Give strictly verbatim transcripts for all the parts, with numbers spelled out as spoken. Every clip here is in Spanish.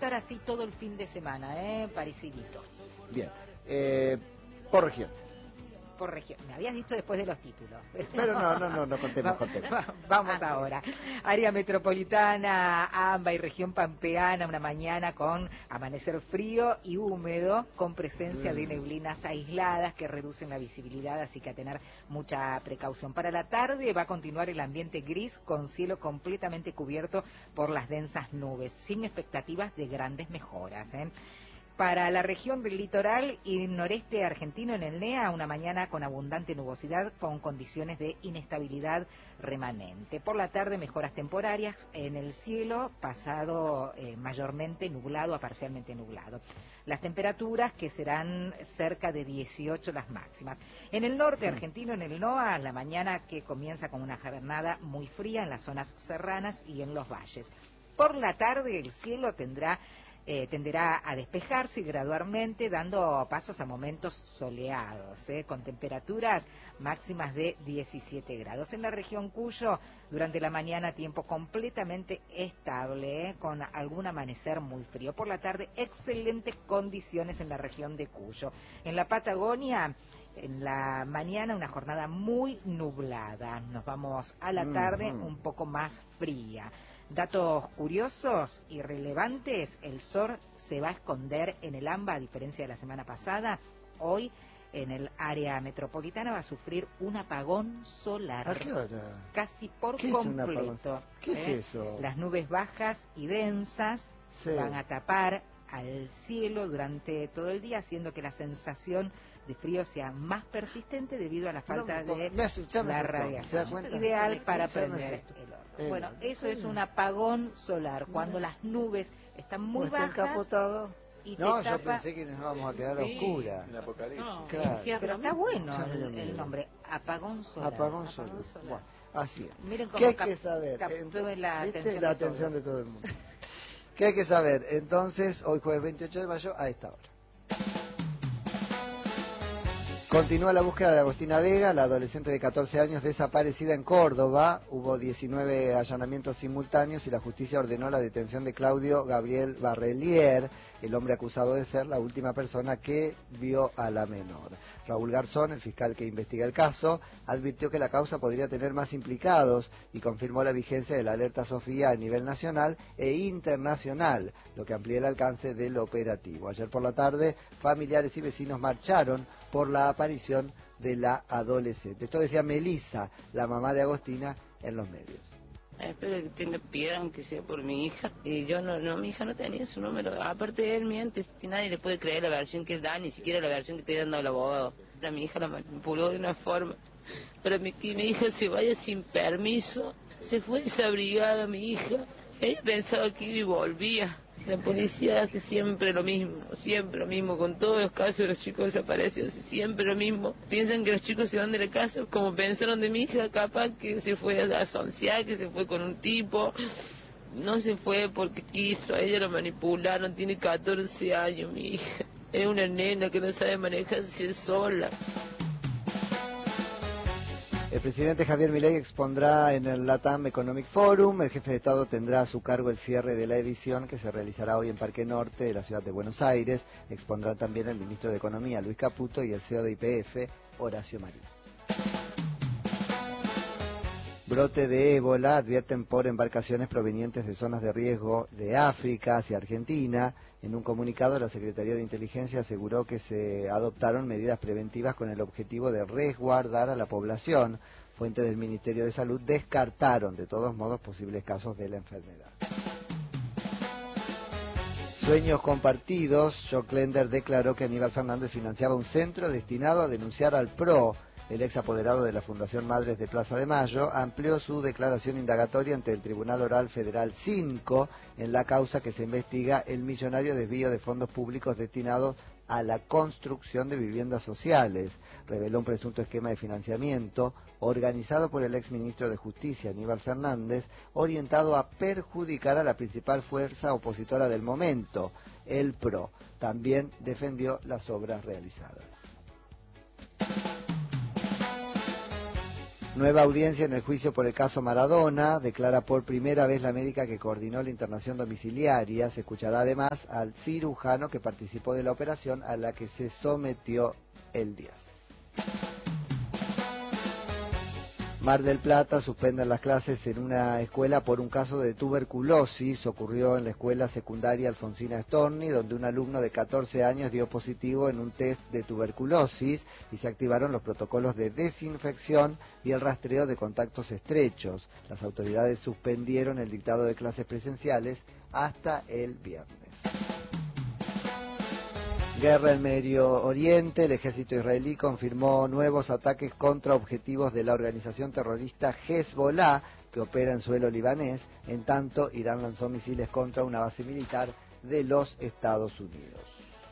estar así todo el fin de semana, ¿eh? Parecidito. Bien, eh, por región. Por región. Me habías dicho después de los títulos. Pero no, no, no, no contemos, contemos. Vamos ahora. Área metropolitana, AMBA y región pampeana, una mañana con amanecer frío y húmedo, con presencia de neblinas aisladas que reducen la visibilidad, así que a tener mucha precaución. Para la tarde va a continuar el ambiente gris con cielo completamente cubierto por las densas nubes, sin expectativas de grandes mejoras, ¿eh? Para la región del litoral y noreste argentino en el N E A, una mañana con abundante nubosidad con condiciones de inestabilidad remanente. Por la tarde, mejoras temporarias en el cielo, pasado eh, mayormente nublado a parcialmente nublado. Las temperaturas que serán cerca de dieciocho las máximas. En el norte argentino, en el N O A, la mañana que comienza con una jornada muy fría en las zonas serranas y en los valles. Por la tarde, el cielo tendrá Eh, tenderá a despejarse gradualmente, dando pasos a momentos soleados, ¿eh? Con temperaturas máximas de diecisiete grados. En la región Cuyo, durante la mañana, tiempo completamente estable, ¿eh? Con algún amanecer muy frío. Por la tarde, excelentes condiciones en la región de Cuyo. En la Patagonia, en la mañana, una jornada muy nublada. Nos vamos a la tarde un poco más fría. Datos curiosos y relevantes: el sol se va a esconder en el AMBA, a diferencia de la semana pasada. Hoy, en el área metropolitana, va a sufrir un apagón solar. ¿A qué hora? Casi por ¿Qué completo. Es ¿Qué ¿eh? es eso? Las nubes bajas y densas sí. van a tapar al cielo durante todo el día, haciendo que la sensación de frío sea más persistente debido a la falta no, de me asustó, la radiación. Ideal para prender el horno. Eh, bueno, eso es un apagón solar, cuando las nubes están muy está bajas. Encapotado. Y no, te tapa... yo pensé que nos íbamos a quedar sí. a oscuras. En Apocalipsis. No, claro. Pero está bueno el, el nombre, apagón solar. Apagón solar. Apagón solar. Bueno, así es. Miren cómo ¿Qué hay cap que saber? captó la atención, la de, atención todo. de todo el mundo. ¿Qué hay que saber? Entonces, hoy jueves veintiocho de mayo, a esta hora. Continúa la búsqueda de Agostina Vega, la adolescente de catorce años desaparecida en Córdoba. Hubo diecinueve allanamientos simultáneos y la justicia ordenó la detención de Claudio Gabriel Barrelier, el hombre acusado de ser la última persona que vio a la menor. Raúl Garzón, el fiscal que investiga el caso, advirtió que la causa podría tener más implicados y confirmó la vigencia de la alerta Sofía a nivel nacional e internacional, lo que amplía el alcance del operativo. Ayer por la tarde, familiares y vecinos marcharon por la aparición de la adolescente. Esto decía Melissa, la mamá de Agostina, en los medios. Espero que tenga piedad, aunque sea por mi hija. Y yo no, no, mi hija no tenía su número. Aparte de él miente, que nadie le puede creer la versión que él da, ni siquiera la versión que está dando el abogado. A mi hija la manipuló de una forma para que mi hija se vaya sin permiso. Se fue desabrigada mi hija. Ella pensaba que iba y volvía. La policía hace siempre lo mismo, siempre lo mismo, con todos los casos de los chicos desaparecidos, siempre lo mismo. Piensan que los chicos se van de la casa, como pensaron de mi hija, capaz que se fue a sonciar, que se fue con un tipo. No se fue porque quiso, a ella la manipularon, tiene catorce años mi hija. Es una nena que no sabe manejarse sola. El presidente Javier Milei expondrá en el LATAM Economic Forum. El jefe de Estado tendrá a su cargo el cierre de la edición que se realizará hoy en Parque Norte de la ciudad de Buenos Aires. Expondrá también el ministro de Economía, Luis Caputo, y el C E O de Y P F, Horacio Marín. Brote de ébola, advierten por embarcaciones provenientes de zonas de riesgo de África hacia Argentina. En un comunicado, la Secretaría de Inteligencia aseguró que se adoptaron medidas preventivas con el objetivo de resguardar a la población. Fuentes del Ministerio de Salud descartaron de todos modos posibles casos de la enfermedad. Sueños compartidos. Jock Lender declaró que Aníbal Fernández financiaba un centro destinado a denunciar al P R O. El ex apoderado de la Fundación Madres de Plaza de Mayo amplió su declaración indagatoria ante el Tribunal Oral Federal cinco en la causa que se investiga el millonario desvío de fondos públicos destinados a la construcción de viviendas sociales. Reveló un presunto esquema de financiamiento organizado por el exministro de Justicia, Aníbal Fernández, orientado a perjudicar a la principal fuerza opositora del momento, el P R O. También defendió las obras realizadas. Nueva audiencia en el juicio por el caso Maradona. Declara por primera vez la médica que coordinó la internación domiciliaria. Se escuchará además al cirujano que participó de la operación a la que se sometió el Díaz. Mar del Plata suspenden las clases en una escuela por un caso de tuberculosis. Ocurrió en la escuela secundaria Alfonsina Storni, donde un alumno de catorce años dio positivo en un test de tuberculosis y se activaron los protocolos de desinfección y el rastreo de contactos estrechos. Las autoridades suspendieron el dictado de clases presenciales hasta el viernes. Guerra en Medio Oriente. El ejército israelí confirmó nuevos ataques contra objetivos de la organización terrorista Hezbollah, que opera en suelo libanés. En tanto, Irán lanzó misiles contra una base militar de los Estados Unidos.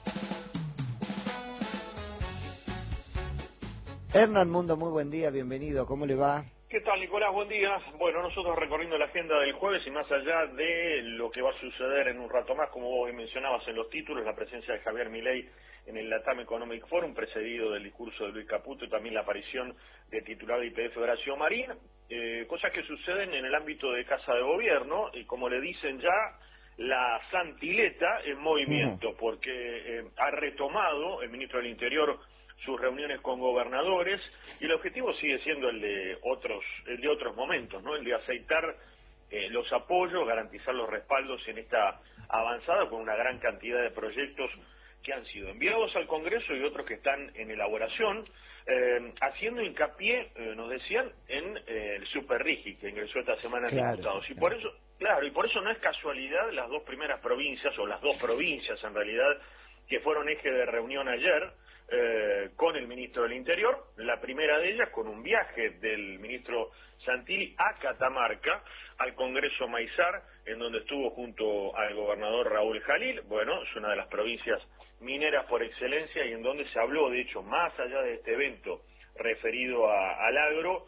Hernán Mundo, muy buen día, bienvenido, ¿cómo le va? ¿Qué tal, Nicolás? Buen día. Bueno, nosotros recorriendo la agenda del jueves y más allá de lo que va a suceder en un rato más, como vos mencionabas en los títulos, la presencia de Javier Milei en el LATAM Economic Forum, precedido del discurso de Luis Caputo y también la aparición de titular de I P F Horacio Marín, eh, cosas que suceden en el ámbito de Casa de Gobierno y como le dicen ya, la santileta en movimiento, porque eh, ha retomado el ministro del Interior sus reuniones con gobernadores y el objetivo sigue siendo el de otros el de otros momentos, ¿no? El de aceitar eh, los apoyos, garantizar los respaldos en esta avanzada con una gran cantidad de proyectos que han sido enviados al Congreso y otros que están en elaboración, eh, haciendo hincapié, eh, nos decían, en eh, el Super Rigi que ingresó esta semana en Claro, diputados. Y claro. por eso, claro, y por eso no es casualidad las dos primeras provincias, o las dos provincias en realidad, que fueron eje de reunión ayer, Eh, con el ministro del Interior, la primera de ellas con un viaje del ministro Santilli a Catamarca, al Congreso Maizar, en donde estuvo junto al gobernador Raúl Jalil. Bueno, es una de las provincias mineras por excelencia y en donde se habló, de hecho, más allá de este evento referido a, al agro,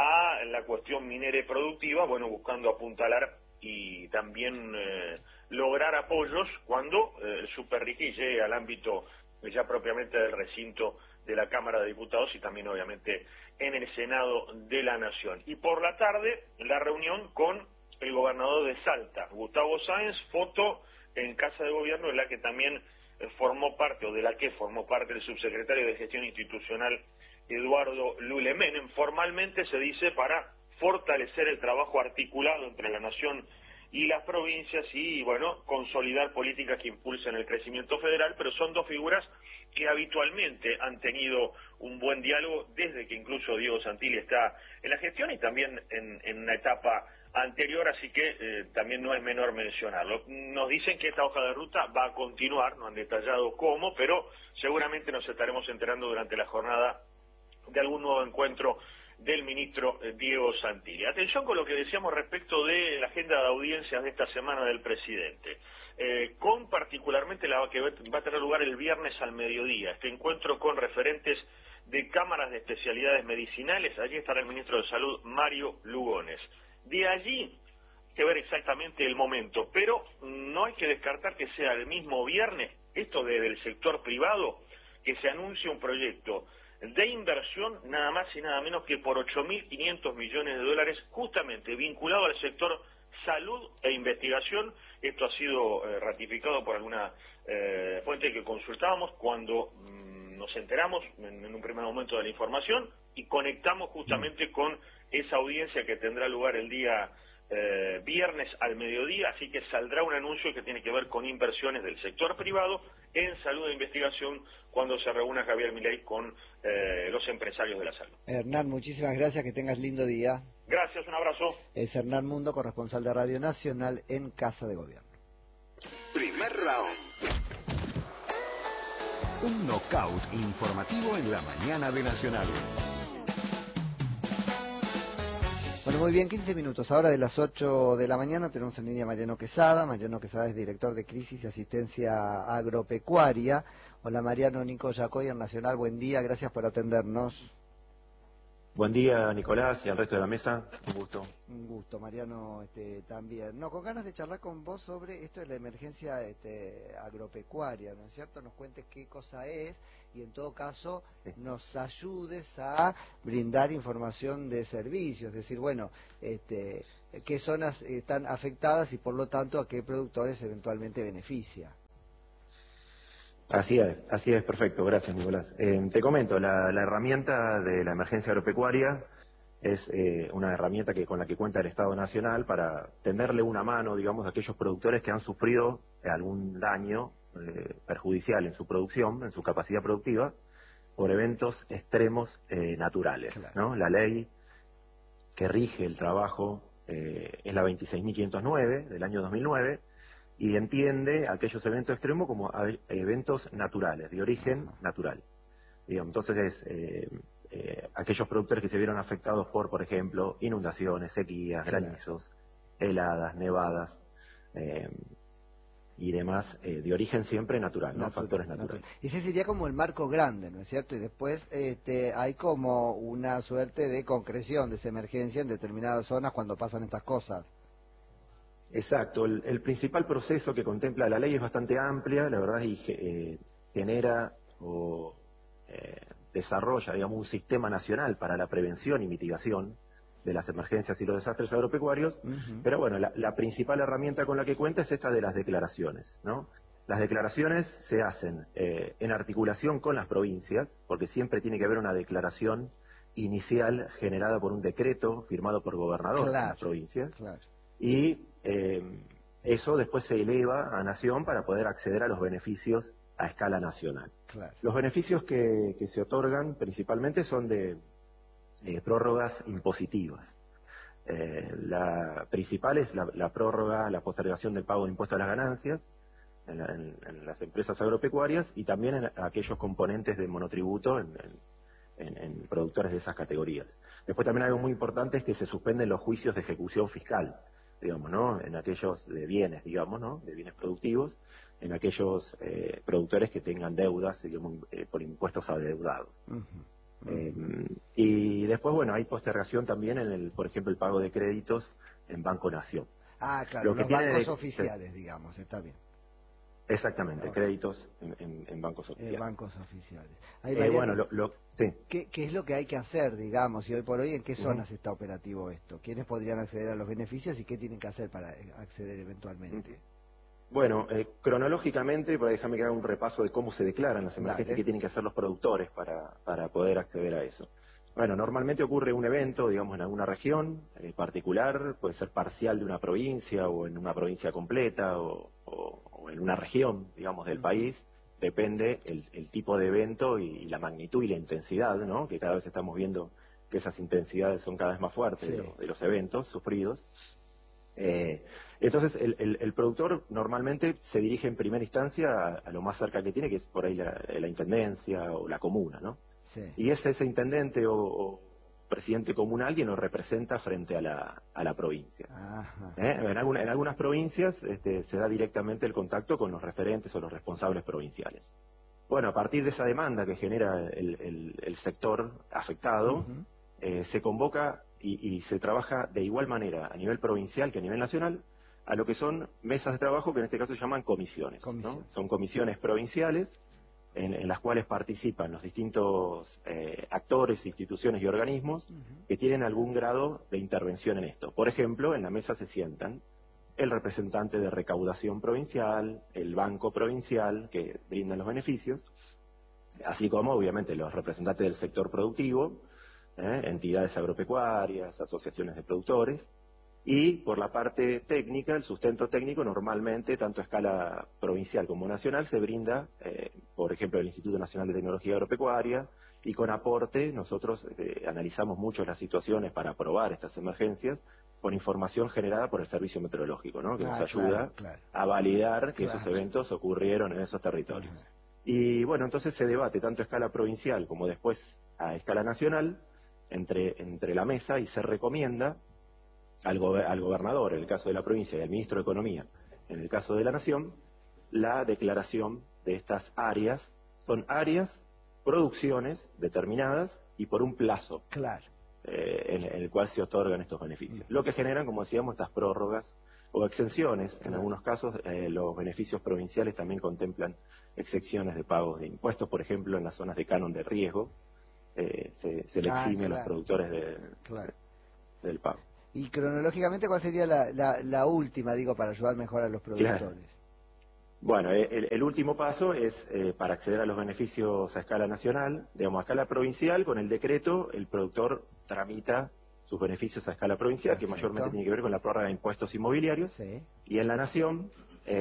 a la cuestión minera y productiva, bueno, buscando apuntalar y también eh, lograr apoyos cuando eh, el Super Rigi llegue al ámbito ya propiamente del recinto de la Cámara de Diputados y también obviamente en el Senado de la Nación. Y por la tarde, la reunión con el gobernador de Salta, Gustavo Sáenz, foto en Casa de Gobierno, en la que también formó parte, o de la que formó parte el subsecretario de Gestión Institucional, Eduardo Lule Menem. Formalmente se dice para fortalecer el trabajo articulado entre la Nación y las provincias y, bueno, consolidar políticas que impulsen el crecimiento federal, pero son dos figuras que habitualmente han tenido un buen diálogo desde que incluso Diego Santilli está en la gestión y también en, en una etapa anterior, así que eh, también no es menor mencionarlo. Nos dicen que esta hoja de ruta va a continuar, no han detallado cómo, pero seguramente nos estaremos enterando durante la jornada de algún nuevo encuentro del ministro Diego Santilli. Atención con lo que decíamos respecto de la agenda de audiencias de esta semana del presidente, eh, con particularmente la que va a tener lugar el viernes al mediodía, este encuentro con referentes de cámaras de especialidades medicinales. Allí estará el ministro de Salud, Mario Lugones. De allí hay que ver exactamente el momento, pero no hay que descartar que sea el mismo viernes, esto desde el sector privado, que se anuncie un proyecto de inversión nada más y nada menos que por ocho mil quinientos millones de dólares, justamente vinculado al sector salud e investigación. Esto ha sido eh, ratificado por alguna eh, fuente que consultábamos cuando mmm, nos enteramos en, en un primer momento de la información y conectamos justamente con esa audiencia que tendrá lugar el día eh, viernes al mediodía, así que saldrá un anuncio que tiene que ver con inversiones del sector privado en salud e investigación cuando se reúna Javier Milei con eh, los empresarios de la salud. Hernán, muchísimas gracias, que tengas lindo día. Gracias, un abrazo. Es Hernán Mundo, corresponsal de Radio Nacional en Casa de Gobierno. Primer round. Un knockout informativo en la mañana de Nacional. Bueno, muy bien, quince minutos. Ahora de las ocho de la mañana tenemos en línea a Mariano Quesada. Mariano Quesada es director de Crisis y Asistencia Agropecuaria. Hola Mariano, Nico Yacoy en Nacional, buen día, gracias por atendernos. Buen día, Nicolás, y al resto de la mesa. Un gusto. Un gusto, Mariano, este, también. No, con ganas de charlar con vos sobre esto de la emergencia este, agropecuaria, ¿no es cierto? Nos cuentes qué cosa es y en todo caso sí. nos ayudes a brindar información de servicios, es decir, bueno, este, qué zonas están afectadas y por lo tanto a qué productores eventualmente beneficia. Así es, así es, perfecto, gracias Nicolás. Eh, te comento, la, la herramienta de la emergencia agropecuaria es eh, una herramienta que con la que cuenta el Estado Nacional para tenderle una mano, digamos, a aquellos productores que han sufrido algún daño eh, perjudicial en su producción, en su capacidad productiva, por eventos extremos eh, naturales, claro. ¿no? La ley que rige el trabajo eh, es la veintiséis mil quinientos nueve del año dos mil nueve, y entiende aquellos eventos extremos como eventos naturales, de origen natural. Digamos, entonces, es, eh, eh, aquellos productores que se vieron afectados por, por ejemplo, inundaciones, sequías, granizos, heladas, nevadas eh, y demás, eh, de origen siempre natural, ¿no? Natural, factores naturales. Natural. Ese sería como el marco grande, ¿no es cierto? Y después este, hay como una suerte de concreción de esa emergencia en determinadas zonas cuando pasan estas cosas. Exacto, el, el principal proceso que contempla la ley es bastante amplia, la verdad, y eh, genera o eh, desarrolla, digamos, un sistema nacional para la prevención y mitigación de las emergencias y los desastres agropecuarios, uh-huh. pero bueno, la, la principal herramienta con la que cuenta es esta de las declaraciones, ¿no? Las declaraciones se hacen eh, en articulación con las provincias, porque siempre tiene que haber una declaración inicial generada por un decreto firmado por gobernador claro, de las provincias, claro. y Eh, eso después se eleva a Nación para poder acceder a los beneficios a escala nacional. Claro. Los beneficios que, que se otorgan principalmente son de eh, prórrogas impositivas. Eh, la principal es la, la prórroga, la postergación del pago de impuestos a las ganancias en, la, en, en las empresas agropecuarias y también en aquellos componentes de monotributo en, en, en, en productores de esas categorías. Después también algo muy importante es que se suspenden los juicios de ejecución fiscal, digamos, ¿no? En aquellos de bienes, digamos, ¿no? De bienes productivos, en aquellos eh, productores que tengan deudas, digamos, eh, por impuestos adeudados. Uh-huh, uh-huh. Eh, y después, bueno, hay postergación también en el, por ejemplo, el pago de créditos en Banco Nación. Ah, claro, Lo que los tiene bancos de, oficiales, digamos, está bien. Exactamente, okay. créditos en, en, en bancos oficiales. En bancos oficiales. Ahí, eh, Mariano, bueno, lo, lo, sí. ¿qué, ¿Qué es lo que hay que hacer, digamos, y hoy por hoy en qué zonas uh-huh. está operativo esto? ¿Quiénes podrían acceder a los beneficios y qué tienen que hacer para acceder eventualmente? Uh-huh. Bueno, eh, cronológicamente, para déjame que haga un repaso de cómo se declaran las emergencias y qué tienen que hacer los productores para, para poder acceder a eso. Bueno, normalmente ocurre un evento, digamos, en alguna región eh, particular, puede ser parcial de una provincia o en una provincia completa o, o, o en una región, digamos, del uh-huh. país. Depende el, el tipo de evento y, y la magnitud y la intensidad, ¿no? Que cada vez estamos viendo que esas intensidades son cada vez más fuertes sí. de, lo, de los eventos sufridos. Eh, entonces, el, el, el productor normalmente se dirige en primera instancia a, a lo más cerca que tiene, que es por ahí la, la intendencia o la comuna, ¿no? Sí. Y es ese intendente o, o presidente comunal quien lo representa frente a la, a la provincia. ¿Eh? En, alguna, en algunas provincias este, se da directamente el contacto con los referentes o los responsables provinciales. Bueno, a partir de esa demanda que genera el, el, el sector afectado, uh-huh. eh, se convoca y, y se trabaja de igual manera a nivel provincial que a nivel nacional a lo que son mesas de trabajo que en este caso se llaman comisiones. Comisión. ¿no? Son comisiones provinciales En, en las cuales participan los distintos eh, actores, instituciones y organismos uh-huh. que tienen algún grado de intervención en esto. Por ejemplo, en la mesa se sientan el representante de recaudación provincial, el banco provincial que brindan los beneficios, así como obviamente los representantes del sector productivo, eh, entidades agropecuarias, asociaciones de productores. Y por la parte técnica, el sustento técnico normalmente, tanto a escala provincial como nacional, se brinda, eh, por ejemplo, el Instituto Nacional de Tecnología Agropecuaria, y con aporte nosotros eh, analizamos mucho las situaciones para aprobar estas emergencias con información generada por el Servicio Meteorológico, ¿no? que ah, nos ayuda claro, claro. a validar que claro. esos eventos ocurrieron en esos territorios. Uh-huh. Y bueno, entonces se debate tanto a escala provincial como después a escala nacional entre, entre la mesa y se recomienda Al, go al gobernador, en el caso de la provincia, y al ministro de Economía, en el caso de la Nación, la declaración de estas áreas. Son áreas, producciones determinadas y por un plazo. Claro. eh, en, en el cual se otorgan estos beneficios. Lo que generan, como decíamos, estas prórrogas o exenciones. En algunos casos, eh, los beneficios provinciales también contemplan exenciones de pagos de impuestos, por ejemplo, en las zonas de canon de riesgo, eh, se, se le Ah, exime claro. a los productores de, Claro. de- del pago. Y cronológicamente, ¿cuál sería la, la, la última, digo, para ayudar mejor a los productores? Claro. Bueno, el, el último paso es eh, para acceder a los beneficios a escala nacional, digamos, a escala provincial, con el decreto el productor tramita sus beneficios a escala provincial, Perfecto. que mayormente tiene que ver con la prórroga de impuestos inmobiliarios, Sí. y en la Nación,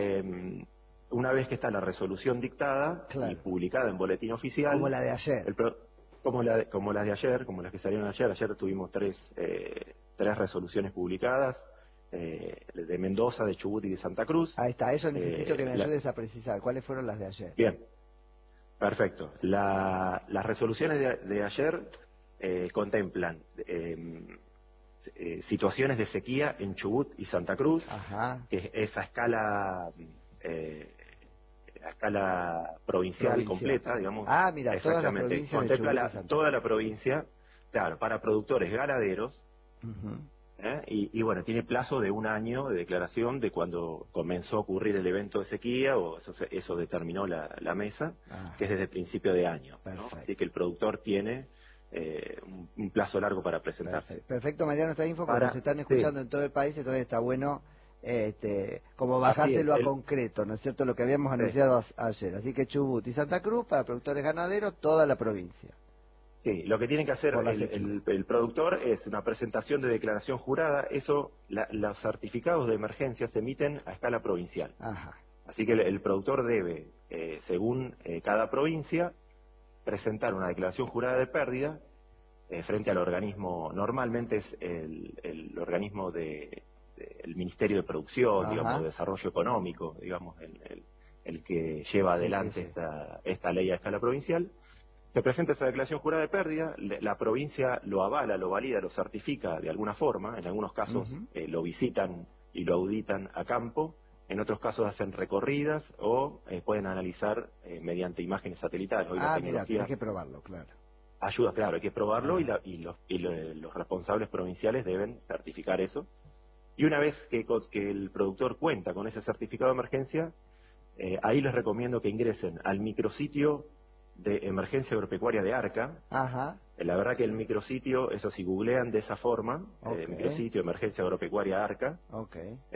eh, una vez que está la resolución dictada Claro. y publicada en boletín oficial, Como la de ayer. el pro- como, la de, como las de ayer, como las que salieron ayer, ayer tuvimos tres, eh, tres resoluciones publicadas, eh, de Mendoza, de Chubut y de Santa Cruz. Ahí está, eso necesito Eh, que me la- ayudes a precisar. ¿Cuáles fueron las de ayer? Bien, perfecto. La- las resoluciones de, de ayer eh, contemplan eh, eh, situaciones de sequía en Chubut y Santa Cruz, Ajá. que es a escala, eh, a escala provincial, Provincial. completa, digamos. Ah, mira, todas las Exactamente. provincias de Contempla Chubut y la- Santa toda Cruz. la provincia, claro, para productores ganaderos. Ujú. ¿eh? Y, y bueno, tiene plazo de un año de declaración de cuando comenzó a ocurrir el evento de sequía, o eso, se- eso determinó la, la mesa, Ah, que es desde el principio de año, ¿no? Perfecto. Así que el productor tiene eh, un, un plazo largo para presentarse. perfecto. Perfecto, Mariano, esta info, porque Para- nos están sí. escuchando en todo el país, entonces está bueno este, como Así bajárselo es, a el- concreto, ¿no es cierto? Lo que habíamos Sí. anunciado a- ayer. Así que Chubut y Santa Cruz, para productores ganaderos, toda la provincia. Sí, lo que tiene que hacer Por la el, sequía. el- el productor es una presentación de declaración jurada. Eso, la- los certificados de emergencia se emiten a escala provincial. Ajá. Así que el, el productor debe, eh, según eh, cada provincia, presentar una declaración jurada de pérdida eh, frente al organismo, normalmente es el, el organismo de, de- el Ministerio de Producción, Ajá. digamos, de Desarrollo Económico, digamos, el, el- el que lleva Sí, adelante sí, sí. Esta, esta ley a escala provincial. Se presenta esa declaración jurada de pérdida, le- la provincia lo avala, lo valida, lo certifica de alguna forma, en algunos casos Ujú. eh, lo visitan y lo auditan a campo, en otros casos hacen recorridas o eh, pueden analizar eh, mediante imágenes satelitales. Hoy la Ah, mira, tecnología tenés que probarlo, claro. ayuda, claro, hay que probarlo Ah. y, la- y los, y lo- los responsables provinciales deben certificar eso. Y una vez que, co- que el productor cuenta con ese certificado de emergencia, eh, ahí les recomiendo que ingresen al micrositio de emergencia agropecuaria de ARCA. Ajá. Eh, La verdad que el micrositio, eso si googlean de esa forma, eh, Ok. micrositio emergencia agropecuaria ARCA, Ok.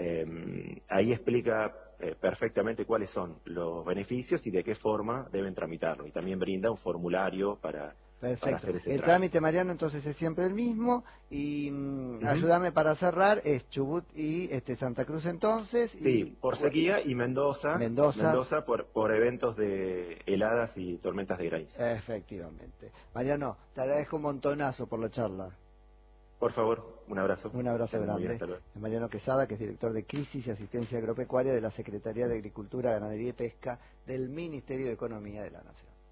eh, ahí explica eh, perfectamente cuáles son los beneficios y de qué forma deben tramitarlo. Y también brinda un formulario para, para Perfecto. hacer ese El trámite. trámite, Mariano, entonces es siempre el mismo. Y mm, Ujú. ayúdame para cerrar, es Chubut y este Santa Cruz entonces. Sí, y, por sequía y Mendoza, Mendoza. por, por eventos de heladas y tormentas de granizo. Efectivamente. Mariano, te agradezco un montonazo por la charla. Por favor, un abrazo. Un abrazo Muy bien, grande. hasta luego. Mariano Quesada, que es director de Crisis y Asistencia Agropecuaria de la Secretaría de Agricultura, Ganadería y Pesca del Ministerio de Economía de la Nación.